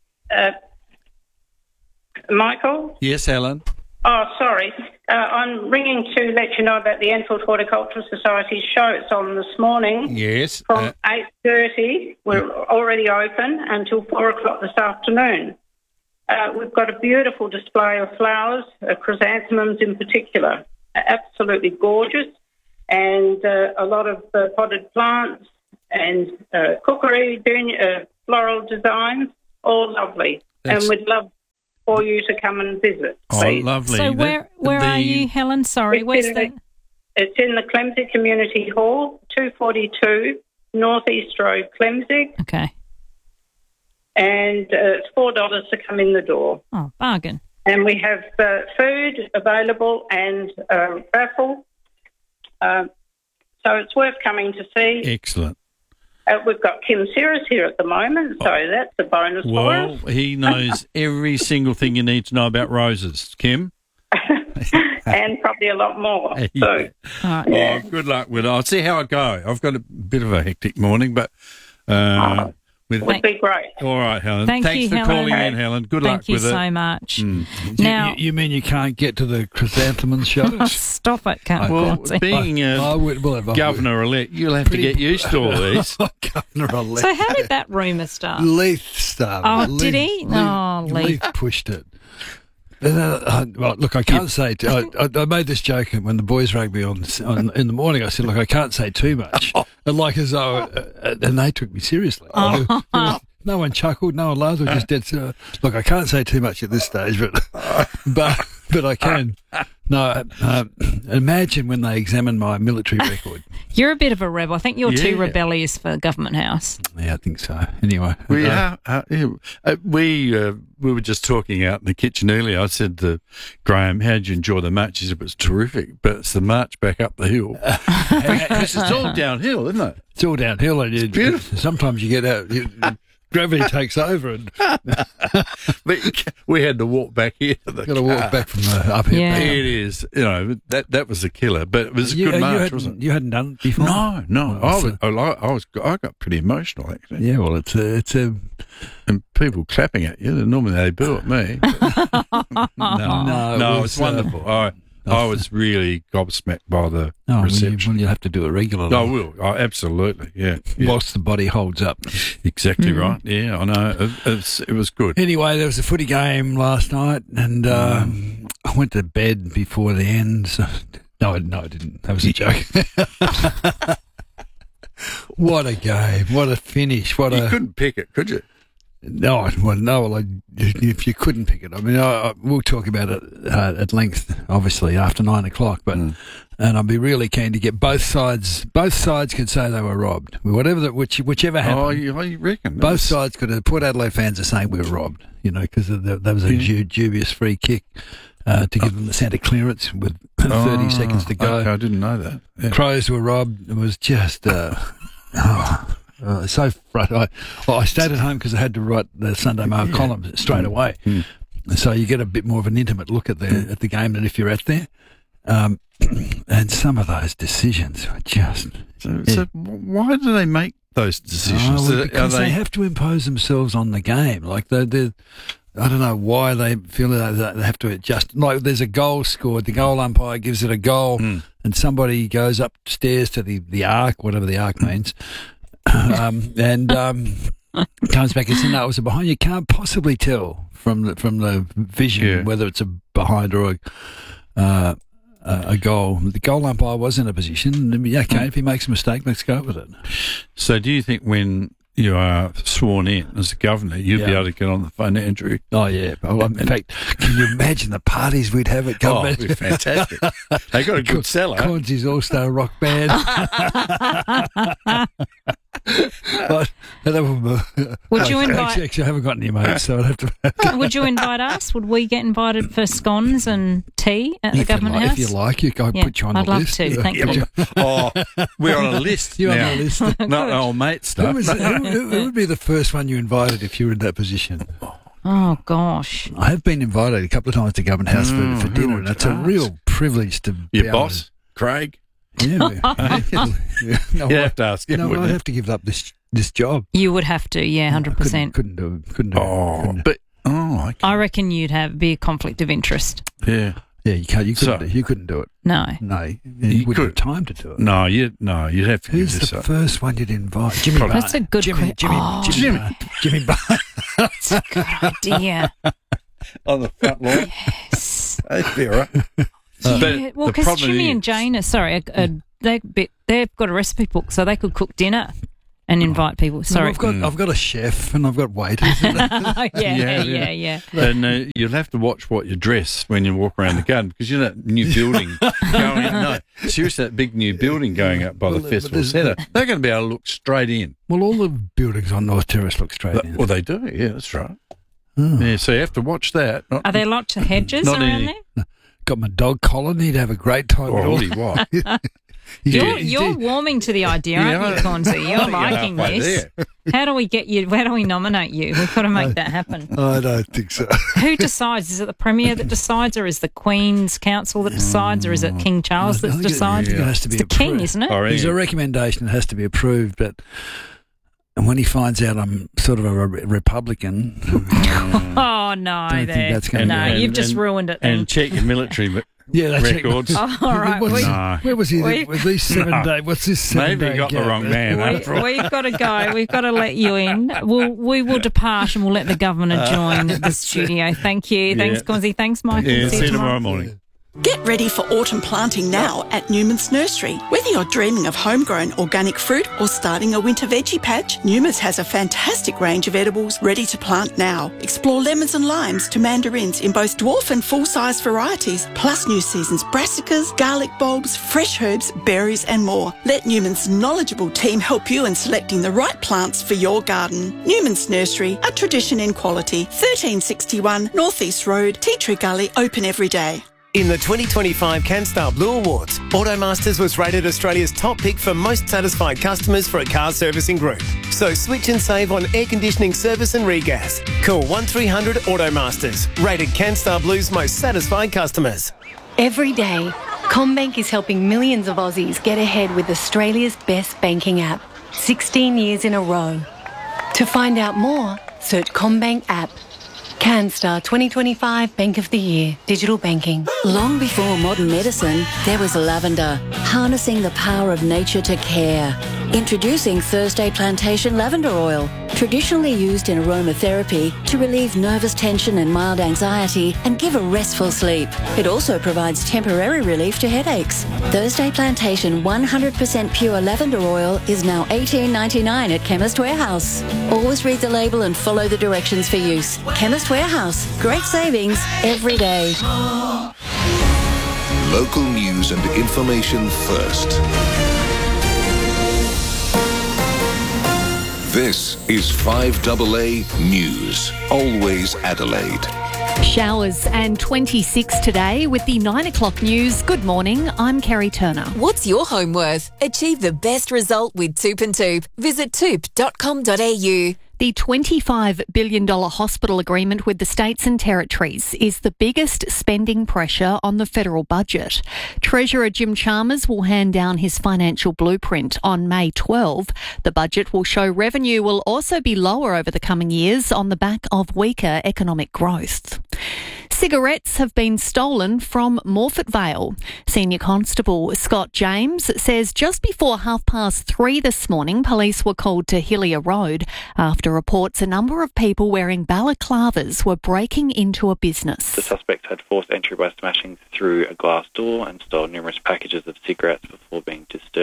Michael? Yes, Helen. Oh, sorry. I'm ringing to let you know about the Enfield Horticultural Society show. It's on this morning. Yes. From 8:30. We're already open until 4 o'clock this afternoon. We've got a beautiful display of flowers, chrysanthemums in particular. Absolutely gorgeous. And a lot of potted plants and cookery, floral designs, all lovely. And we'd love for you to come and visit. Please. Oh, lovely. So where are you, Helen? Sorry, where's the... It's in the Clemsig Community Hall, 242 North East Road, Clemsig. Okay. And it's $4 to come in the door. Oh, bargain. And we have food available and raffle. So it's worth coming to see. Excellent. We've got Kim Sears here at the moment, so that's a bonus for us. Well, he knows every single thing you need to know about roses, Kim. And probably a lot more. So, Well, good luck with it. I'll see how I go. I've got a bit of a hectic morning, but... would be great. All right, Helen. Thanks for Helen. calling in, Helen. Good luck with it. Thank you so much. Mm. Now, you mean you can't get to the chrysanthemum show? Stop it, can't Well, being governor-elect, you'll have to get used to all these. Governor-elect. so how did that rumour start? Leith started. Oh, did he? Leith. Leith pushed it. Well, look, I can't say. I made this joke when the boys rang me on in the morning. I said, "Look, I can't say too much," and like as though, and they took me seriously. No one chuckled, no one laughed. They just did. Look, I can't say too much at this stage, but I can. No, imagine when they examine my military record. You're a bit of a rebel. I think you're too rebellious for Government House. Yeah, I think so. Anyway, we were just talking out in the kitchen earlier. I said to Graham, "How did you enjoy the march?" He said, "It was terrific, but it's the march back up the hill because it's all downhill, isn't it? It's all downhill, and it's beautiful. Sometimes you get out." Gravity takes over, and but we had to walk back here. Got to walk back from the up here. Yeah. It is, that was a killer, but it was a good march, wasn't it? You hadn't done it before? No. I got pretty emotional actually. Yeah, well, it's a and people clapping at you. Normally they boo at me. No, it's wonderful. I was really gobsmacked by the reception. You'll have to do it regularly. I will. Absolutely, yeah. Whilst the body holds up. Exactly right. Yeah, I know. It was good. Anyway, there was a footy game last night, and I went to bed before the end. So, no, I didn't. That was a joke. What a game. What a finish. You couldn't pick it, could you? No, if you couldn't pick it. I mean, we'll talk about it at length, obviously, after 9 o'clock. But and I'd be really keen to get both sides. Both sides could say they were robbed. Whichever happened. Oh, you reckon? Both sides could have. Port Adelaide fans are saying we were robbed. Because there was a dubious free kick to give them the centre clearance with 30 seconds to go. Okay, I didn't know that. Yeah. Crows were robbed. It was just. So frustrating. I stayed at home because I had to write the Sunday Mail column straight away. So you get a bit more of an intimate look at the game than if you're at there. And some of those decisions were just... So why do they make those decisions? Because they have to impose themselves on the game. Like I don't know why they feel that they have to adjust. Like there's a goal scored, the goal umpire gives it a goal, and somebody goes upstairs to the arc, whatever the arc means, and comes back and says, "No, it was a behind." You can't possibly tell from the vision whether it's a behind or a goal. The goal umpire was in a position. Okay, if he makes a mistake, let's go with it. So, do you think when you are sworn in as a governor, you'd be able to get on the phone to Andrew? Oh, yeah. In fact, can you imagine the parties we'd have at government? Oh, it'd be fantastic. They got a good cellar. Conzi's All-Star Rock Band. Would you invite? Actually, I haven't got any mates, so I'd have to. Would you invite us? Would we get invited for scones and tea at the government house? If you like, I'll put you on the list. I'd love to. Thank you. Oh, we're on a list You're now. on the list. Not old mate stuff. Who would be the first one you invited if you were in that position? Oh, gosh. I have been invited a couple of times to Government House for dinner, and it's a real privilege to be Your boss, Craig? Yeah. You have to ask him. I'd have to give up this job. You would have to, yeah, 100%. Couldn't do it. Okay. I reckon you'd be a conflict of interest. Yeah. Yeah, you can't. You couldn't do it. No. You wouldn't have time to do it. No, you'd have to. Who's give this the up. first one you'd invite? Jimmy. That's a good question. Jimmy. That's a good idea. On the front lawn. Yes. Hey, Vera. Yeah, well, because Jimmy and Jane they've got a recipe book, so they could cook dinner and invite people. Sorry, I've got a chef and I've got waiters. Yeah. And you'll have to watch what you dress when you walk around the garden, because you know that new building going up. No, seriously, that big new building going up by the festival centre. They're going to be able to look straight in. Well, all the buildings on North Terrace look straight in. Well, they do. Yeah, that's right. Oh. Yeah, so you have to watch that. Are there lots of hedges around there? Got my dog collar. He'd have a great time. What? You're warming to the idea, aren't you, Conzi? You're liking this. How do we get you? Where do we nominate you? We've got to make that happen. I don't think so. Who decides? Is it the Premier that decides, or is the Queen's Council that decides, or is it King Charles that decides? It has to be the King, isn't it? There's a recommendation that has to be approved, but when he finds out I'm sort of a Republican... Oh, no. You've just ruined it. And check your military records. All right. Where was he? With these 7 days? What's this 7 day? Maybe you got the wrong man. We've got to go. We've got to let you in. We will depart and we'll let the governor join the studio. Thank you. Thanks, Conzi. Thanks, Michael. Yeah, see you tomorrow morning. Get ready for autumn planting now at Newman's Nursery. Whether you're dreaming of homegrown organic fruit or starting a winter veggie patch, Newman's has a fantastic range of edibles ready to plant now. Explore lemons and limes to mandarins in both dwarf and full-size varieties, plus new season's brassicas, garlic bulbs, fresh herbs, berries and more. Let Newman's knowledgeable team help you in selecting the right plants for your garden. Newman's Nursery, a tradition in quality. 1361 North East Road, Tea Tree Gully, open every day. In the 2025 CanStar Blue Awards, Automasters was rated Australia's top pick for most satisfied customers for a car servicing group. So switch and save on air conditioning service and regas. Call 1300 Automasters, rated CanStar Blue's most satisfied customers. Every day, CommBank is helping millions of Aussies get ahead with Australia's best banking app, 16 years in a row. To find out more, search CommBank app. CanStar 2025 Bank of the Year, digital banking. Long before modern medicine, there was lavender, harnessing the power of nature to care. Introducing Thursday Plantation Lavender Oil, traditionally used in aromatherapy to relieve nervous tension and mild anxiety and give a restful sleep. It also provides temporary relief to headaches. Thursday Plantation 100% pure lavender oil is now $18.99 at Chemist Warehouse. Always read the label and follow the directions for use. Chemist Warehouse, great savings every day. Local news and information first. This is 5AA News, always Adelaide. Showers and 26 today with the 9 o'clock news. Good morning, I'm Kerry Turner. What's your home worth? Achieve the best result with Toop and Toop. Visit toop.com.au. The $25 billion hospital agreement with the states and territories is the biggest spending pressure on the federal budget. Treasurer Jim Chalmers will hand down his financial blueprint on May 12. The budget will show revenue will also be lower over the coming years on the back of weaker economic growth. Cigarettes have been stolen from Morphett Vale. Senior Constable Scott James says just before 3:30 this morning, police were called to Hillier Road after reports a number of people wearing balaclavas were breaking into a business. The suspect had forced entry by smashing through a glass door and stole numerous packages of cigarettes before being disturbed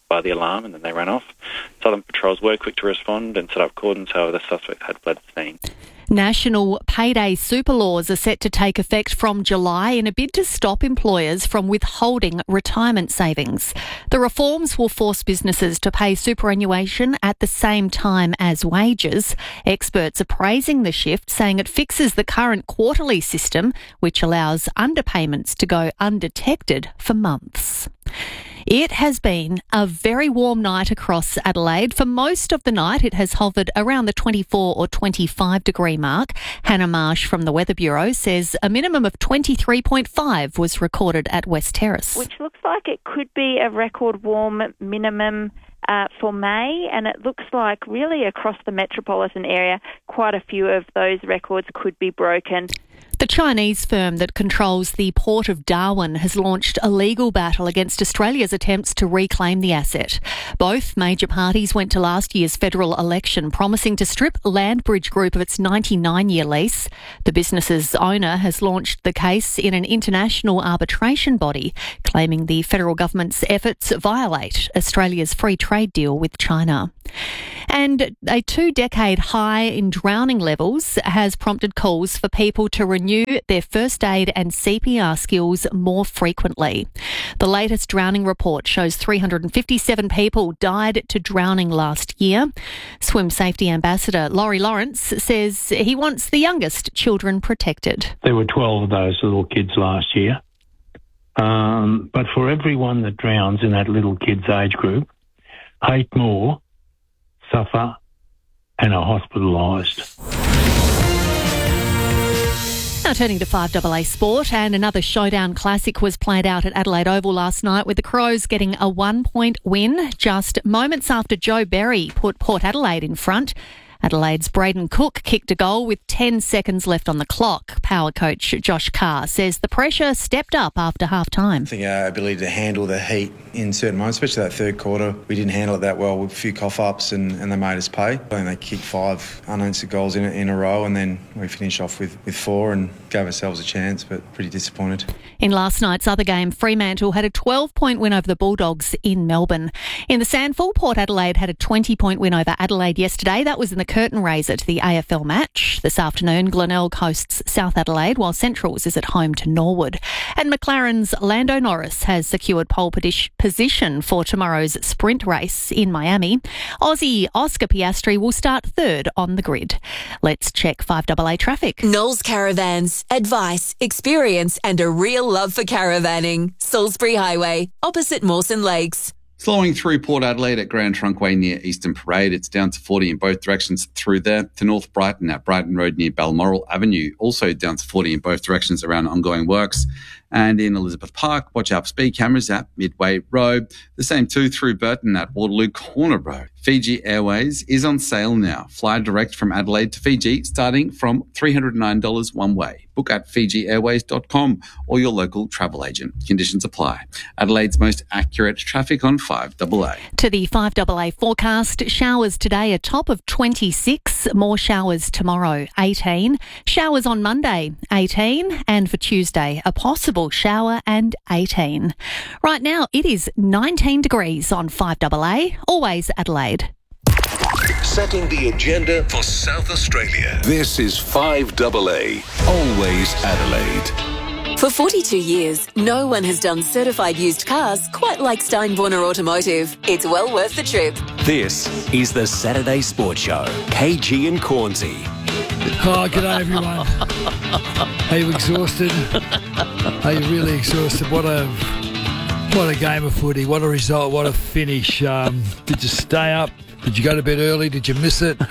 by the alarm, and then they ran off. Southern Patrols were quick to respond and set up cordons, however the suspect had fled the scene. National payday super laws are set to take effect from July in a bid to stop employers from withholding retirement savings. The reforms will force businesses to pay superannuation at the same time as wages. Experts are praising the shift, saying it fixes the current quarterly system, which allows underpayments to go undetected for months. It has been a very warm night across Adelaide. For most of the night, it has hovered around the 24 or 25 degree mark. Hannah Marsh from the Weather Bureau says a minimum of 23.5 was recorded at West Terrace. Which looks like it could be a record warm minimum for May, and it looks like really across the metropolitan area, quite a few of those records could be broken. The Chinese firm that controls the Port of Darwin has launched a legal battle against Australia's attempts to reclaim the asset. Both major parties went to last year's federal election promising to strip Landbridge Group of its 99-year lease. The business's owner has launched the case in an international arbitration body, claiming the federal government's efforts violate Australia's free trade deal with China. And a 2-decade high in drowning levels has prompted calls for people to renew their first aid and CPR skills more frequently. The latest drowning report shows 357 people died to drowning last year. Swim Safety Ambassador Laurie Lawrence says he wants the youngest children protected. There were 12 of those little kids last year. But for everyone that drowns in that little kid's age group, 8 more suffer and are hospitalised. Now turning to 5AA Sport, and another showdown classic was played out at Adelaide Oval last night with the Crows getting a 1-point win just moments after Joe Berry put Port Adelaide in front. Adelaide's Braden Cook kicked a goal with 10 seconds left on the clock. Power coach Josh Carr says the pressure stepped up after half-time. I think our ability to handle the heat in certain moments, especially that third quarter, we didn't handle it that well with a few cough-ups and they made us pay. I think they kicked 5 unanswered goals in a row, and then we finished off with 4 and gave ourselves a chance, but pretty disappointed. In last night's other game, Fremantle had a 12-point win over the Bulldogs in Melbourne. In the Sandful, Port Adelaide had a 20-point win over Adelaide yesterday. That was in the curtain raiser to the AFL match. This afternoon, Glenelg hosts South Adelaide, while Centrals is at home to Norwood. And McLaren's Lando Norris has secured pole position for tomorrow's sprint race in Miami. Aussie Oscar Piastri will start third on the grid. Let's check 5AA traffic. Knowles Caravans. Advice, experience and a real love for caravanning. Salisbury Highway, opposite Mawson Lakes. Slowing through Port Adelaide at Grand Trunkway near Eastern Parade. It's down to 40 in both directions through there. To North Brighton at Brighton Road near Balmoral Avenue. Also down to 40 in both directions around ongoing works. And in Elizabeth Park, watch out for speed cameras at Midway Road. The same too through Burton at Waterloo Corner Road. Fiji Airways is on sale now. Fly direct from Adelaide to Fiji starting from $309 one way. Book at FijiAirways.com or your local travel agent. Conditions apply. Adelaide's most accurate traffic on 5AA. To the 5AA forecast, showers today a top of 26, more showers tomorrow 18, showers on Monday 18, and for Tuesday a possible shower and 18. Right now it is 19 degrees on 5AA, always Adelaide. Setting the agenda for South Australia. This is 5AA, always Adelaide. For 42 years, no one has done certified used cars quite like Steinborner Automotive. It's well worth the trip. This is the Saturday Sports Show. KG and Cornsey. Oh, g'day everyone. Are you exhausted? Are you really exhausted? What a game of footy. What a result. What a finish. Did you stay up? Did you go to bed early? Did you miss it?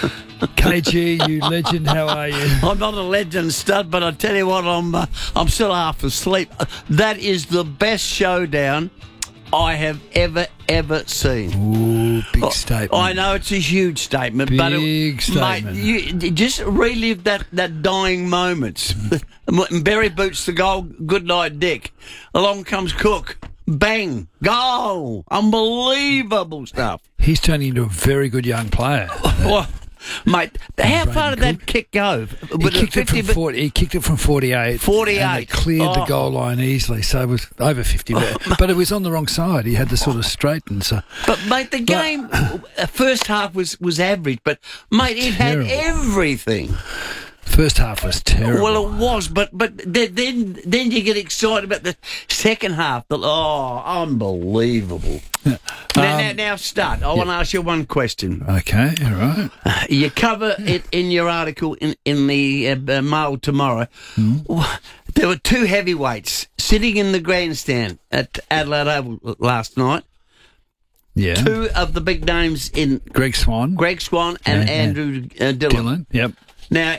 KG, you legend, how are you? I'm not a legend, stud, but I tell you what, I'm still half asleep. That is the best showdown I have ever seen. Ooh, big statement. I know it's a huge statement, big statement. Mate, you just relive that dying moments. Berry boots the goal. Good night, Dick. Along comes Cook. Bang! Goal! Unbelievable stuff. He's turning into a very good young player. Well, Mate, how far did that kick go? He kicked it from 48. 48. And it cleared the goal line easily, so it was over 50. But it was on the wrong side. He had to sort of straighten. So. But, mate, the game, first half was average, but, mate, it had everything. First half was terrible. Well, it was, but then you get excited about the second half. Unbelievable. Now start. I want to ask you one question. Okay, all right. You cover it in your article in the Mail tomorrow. There were two heavyweights sitting in the grandstand at Adelaide Oval last night. Yeah. Two of the big names in Greg Swan and Andrew Dillon. Yep. Now,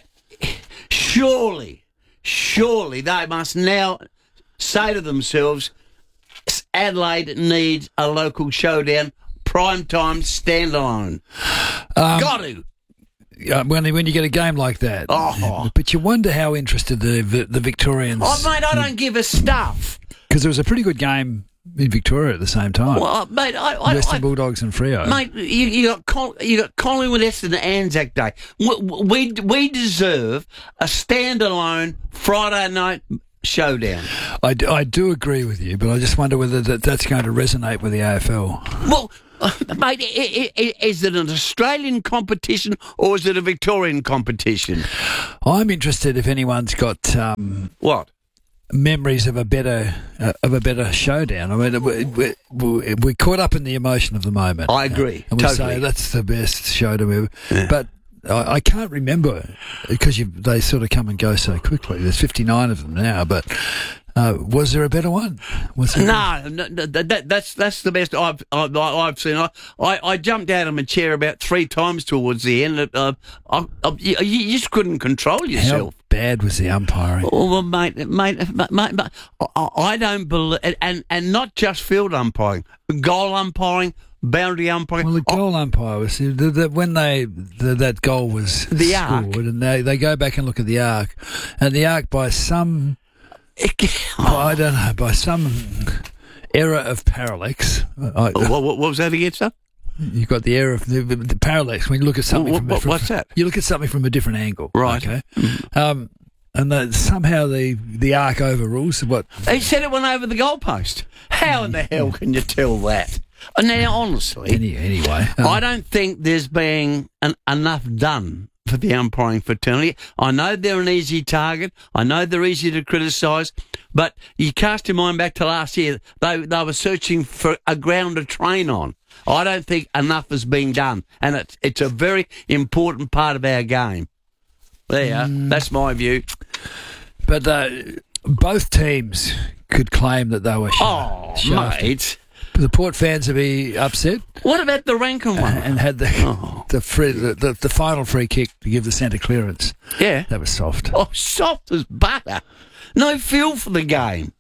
surely they must now say to themselves, Adelaide needs a local showdown, prime time, standalone. Got to. When you get a game like that. But you wonder how interested the Victorians... Oh, mate, I don't give a stuff. Because there was a pretty good game in Victoria at the same time. Well, mate, Western Bulldogs and Freo. Mate, you got Collingwood Essendon Anzac Day. We deserve a standalone Friday night showdown. I do agree with you, but I just wonder whether that's going to resonate with the AFL. Well, mate, is it an Australian competition or is it a Victorian competition? I'm interested if anyone's got what memories of a better showdown. I mean, we're caught up in the emotion of the moment. I agree. And we totally. say that's the best showdown ever. Yeah. But I can't remember because they sort of come and go so quickly. There's 59 of them now, but was there a better one? No, that's the best I've seen. I jumped out of my chair about 3 times towards the end. You just couldn't control yourself. How bad was the umpiring? Oh, well, mate, I don't believe, and not just field umpiring, goal umpiring. Boundary umpiring. Well, the goal umpire was when that goal was the scored, and they go back and look at the arc, and the arc by some error of parallax. What was that again, sir? You've got the error of the parallax when you look at something. What's that? You look at something from a different angle, right? Okay. And somehow the arc overrules what. They said it went over the goalpost. How in the hell can you tell that? Now, honestly, anyway, I don't think there's been enough done for the umpiring fraternity. I know they're an easy target. I know they're easy to criticise, but you cast your mind back to last year. They were searching for a ground to train on. I don't think enough has been done, and it's a very important part of our game. There you are. That's my view. But both teams could claim that they were shafted. Mate. The Port fans would be upset. What about the Rankin one? And had the final free kick to give the centre clearance. Yeah. That was soft. Oh, soft as butter. No feel for the game.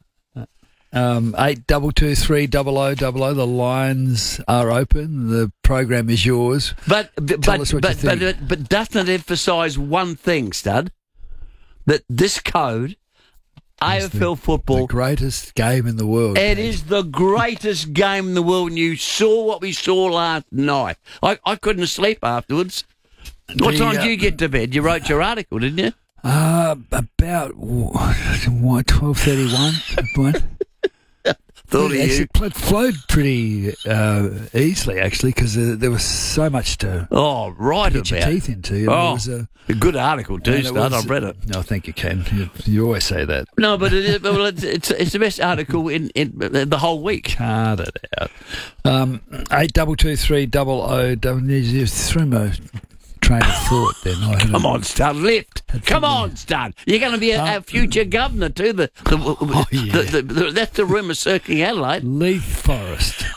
8223000. The lines are open. The program is yours. But Tell us what you think. But doesn't it emphasise one thing, Stud? That this code, AFL football, the greatest game in the world. It is the greatest game in the world, and you saw what we saw last night. I couldn't sleep afterwards. What time did you get to bed? You wrote your article, didn't you? About 12:31. It flowed pretty easily, actually, because there was so much to get your teeth into. Oh, it was a good article too, Stud. I've read it. No, thank you, Ken. You always say that. No, but it's the best article in the whole week. Card it out. 8223000. You threw my train of thought then. Come on, Stud, lift. Come on, Stud. You're going to be a future governor too. That's the rumour circling Adelaide. Leith Forest.